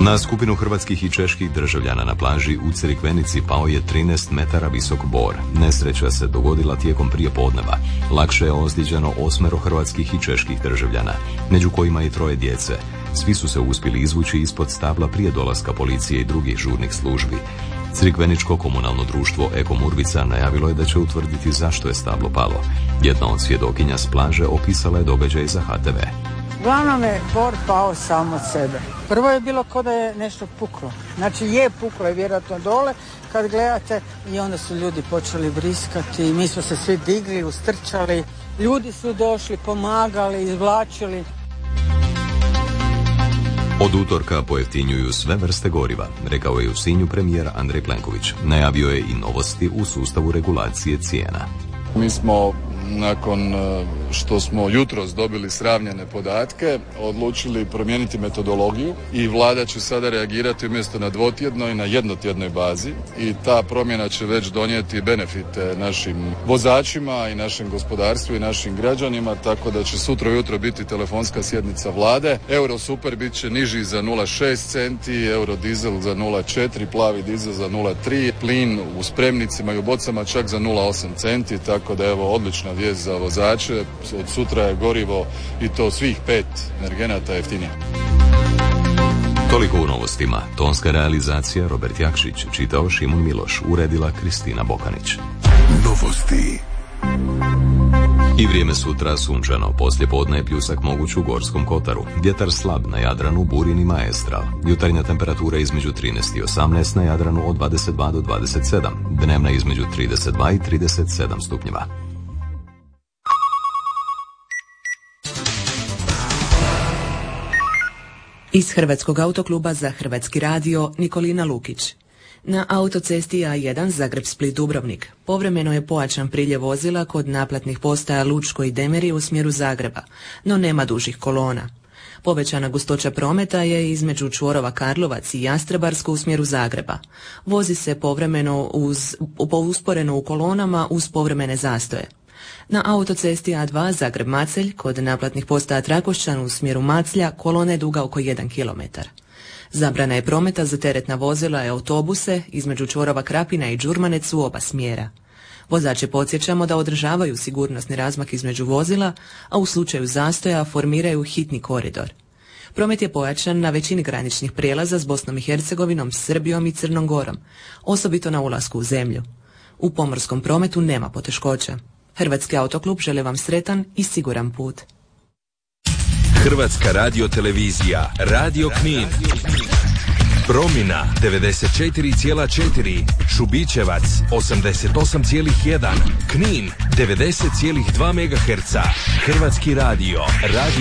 Na skupinu hrvatskih i čeških državljana na plaži u Crikvenici pao je 13 metara visok bor. Nesreća se dogodila tijekom prijepodneva. Lakše je ozlijeđeno 8 hrvatskih i čeških državljana, među kojima i 3 djece. Svi su se uspjeli izvući ispod stabla prije dolaska policije i drugih žurnih službi. Crikveničko komunalno društvo Eko Murvica najavilo je da će utvrditi zašto je stablo palo. Jedna od svjedokinja s plaže opisala je događaj za HTV. Uglavnom je bor pao sam od sebe. Prvo je bilo kao da je nešto puklo. Znači je puklo je vjerojatno dole kad gledate i onda su ljudi počeli vriskati. Mi smo se svi digli, ustrčali. Ljudi su došli, pomagali, izvlačili. Od utorka pojeftinjuju sve vrste goriva, rekao je u Sinju premijer Andrej Plenković. Najavio je i novosti u sustavu regulacije cijena. Mi smo nakon što smo jutros dobili sravnjene podatke, odlučili promijeniti metodologiju i vlada će sada reagirati umjesto na dvotjednoj, na jednotjednoj bazi i ta promjena će već donijeti benefite našim vozačima i našem gospodarstvu i našim građanima, tako da će sutra ujutro biti telefonska sjednica vlade. Euro super bit će niži za 0,6 centi, euro dizel za 0,4, plavi dizel za 0,3, plin u spremnicima i u bocama čak za 0,8 centi, tako da evo odlična vijest za vozače. Od sutra je gorivo i to svih 5 energenata jeftinije. Toliko u novostima. Tonska realizacija Robert Jakšić, čitao Šimun Miloš, uredila Kristina Bokanić. Novosti. I vrijeme sutra sunčano, poslije podne je pljusak moguć u Gorskom kotaru. Vjetar slab na Jadranu, Burin i Maestral. Jutarnja temperatura između 13 i 18, na Jadranu od 22 do 27. Dnevna između 32 i 37 stupnjeva. Iz Hrvatskog autokluba za Hrvatski radio Nikolina Lukić. Na autocesti A1 Zagreb-Split-Dubrovnik povremeno je pojačan priljev vozila kod naplatnih postaja Lučko i Demeri u smjeru Zagreba, no nema dužih kolona. Povećana gustoća prometa je između čvorova Karlovac i Jastrebarsko u smjeru Zagreba. Vozi se povremeno usporeno u kolonama uz povremene zastoje. Na autocesti A2 Zagreb-Macelj kod naplatnih postaja Trakošćan u smjeru Maclja kolona je duga oko 1 km. Zabrana je prometa za teretna vozila i autobuse između čvorova Krapina i Đurmanec u oba smjera. Vozače podsjećamo da održavaju sigurnosni razmak između vozila, a u slučaju zastoja formiraju hitni koridor. Promet je pojačan na većini graničnih prijelaza s Bosnom i Hercegovinom, Srbijom i Crnom Gorom, osobito na ulasku u zemlju. U pomorskom prometu nema poteškoća. Hrvatski autoklub želi vam sretan i siguran put. Hrvatska radiotelevizija, Radio Knin. Promina 94,4, Šubićevac 88,1, Knin 90,2 MHz. Hrvatski radio,